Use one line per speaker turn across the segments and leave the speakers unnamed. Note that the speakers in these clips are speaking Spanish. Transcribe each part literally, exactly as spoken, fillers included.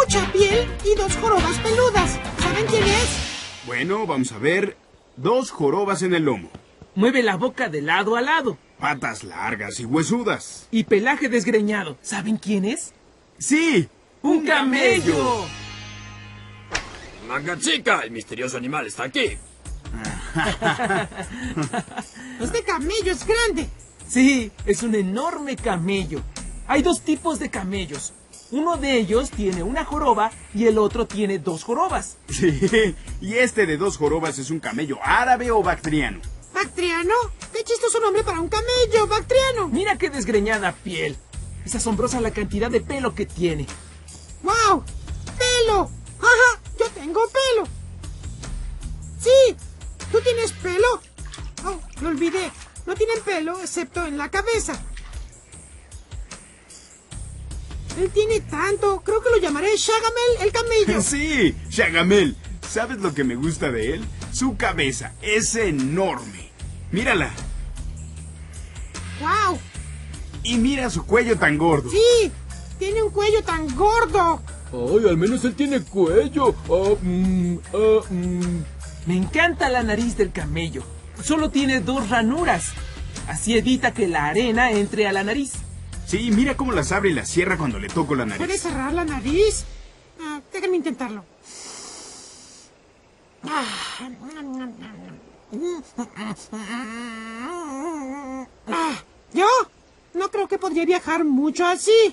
mucha piel y dos jorobas peludas. ¿Saben quién es?
Bueno, vamos a ver. Dos jorobas en el lomo.
Mueve la boca de lado a lado.
Patas largas y huesudas.
Y pelaje desgreñado. ¿Saben quién es?
¡Sí!
¡Un camello!
Manga chica, el misterioso animal está aquí.
Este camello es grande.
Sí, es un enorme camello. Hay dos tipos de camellos. Uno de ellos tiene una joroba y el otro tiene dos jorobas.
Sí, y este de dos jorobas es un camello árabe o bactriano.
¿Bactriano? ¡Qué chistoso nombre para un camello, Bactriano!
Mira qué desgreñada piel. Es asombrosa la cantidad de pelo que tiene.
¡Wow! ¡Pelo! ¡Ajá! ¡Yo tengo pelo! ¡Sí! ¿Tú tienes pelo? Oh, lo olvidé. No tienen pelo excepto en la cabeza. Él tiene tanto. Creo que lo llamaré Shagamel el camello.
Sí, Shagamel. ¿Sabes lo que me gusta de él? Su cabeza es enorme. Mírala.
¡Wow!
Y mira su cuello tan gordo.
¡Sí! Tiene un cuello tan gordo.
Ay, al menos él tiene cuello. Ah, mm, ah, mm.
Me encanta la nariz del camello. Solo tiene dos ranuras. Así evita que la arena entre a la nariz.
Sí, mira cómo las abre y las cierra cuando le toco la nariz.
¿Puedes cerrar la nariz? Ah, déjame intentarlo. Ah. Ah, ¿yo? No creo que podría viajar mucho así.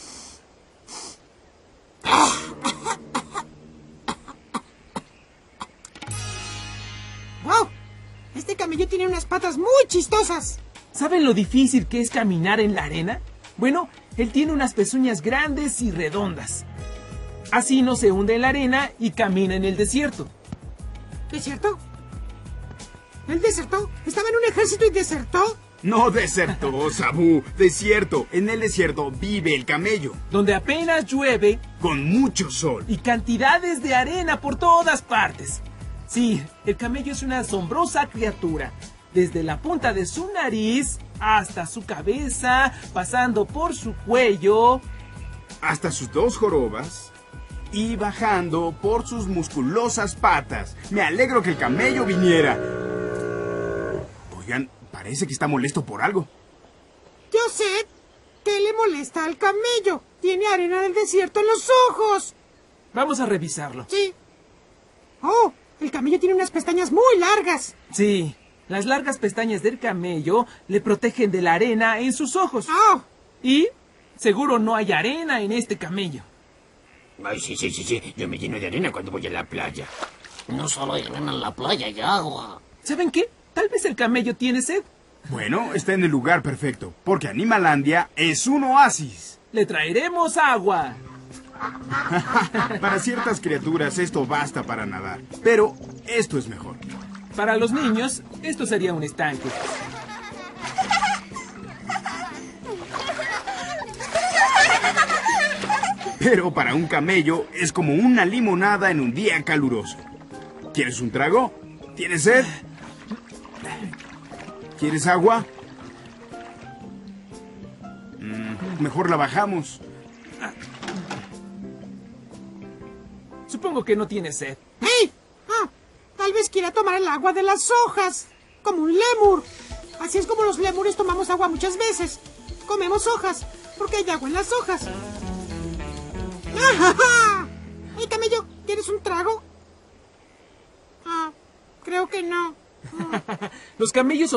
¡Wow! Este camello tiene unas patas muy chistosas.
¿Saben lo difícil que es caminar en la arena? Bueno, él tiene unas pezuñas grandes y redondas. Así no se hunde en la arena y camina en el desierto.
¿Desierto? ¿Él desertó? ¿Estaba en un ejército y desertó?
No desertó, Sabú. Desierto. En el desierto vive el camello.
Donde apenas llueve
Con mucho sol.
y cantidades de arena por todas partes. Sí, el camello es una asombrosa criatura. Desde la punta de su nariz hasta su cabeza, pasando por su cuello.
Hasta sus dos jorobas. Y bajando por sus musculosas patas. Me alegro que el camello viniera. Oigan, parece que está molesto por algo.
Yo sé que le molesta al camello. Tiene arena del desierto en los ojos.
Vamos a revisarlo.
Sí. Oh, el camello tiene unas pestañas muy largas.
Sí, las largas pestañas del camello le protegen de la arena en sus ojos.
Oh,
Y seguro no hay arena en este camello.
Ay, sí, sí, sí, sí. Yo me lleno de arena cuando voy a la playa.
No solo hay arena en la playa, hay agua.
¿Saben qué? Tal vez el camello tiene sed.
Bueno, está en el lugar perfecto, porque Animalandia es un oasis.
Le traeremos agua.
Para ciertas criaturas esto basta para nadar, pero esto es mejor.
Para los niños, esto sería un estanque.
Pero para un camello es como una limonada en un día caluroso. ¿Quieres un trago? ¿Tienes sed? ¿Quieres agua? Mm, mejor la bajamos.
Supongo que no tiene sed.
¡hey! Ah, tal vez quiera tomar el agua de las hojas, como un lémur. Así es como los lémures tomamos agua muchas veces. Comemos hojas, porque hay agua en las hojas. ¡Ah! ¡Hey, camello! ¿Quieres un trago? Ah, creo que no.
Los camellos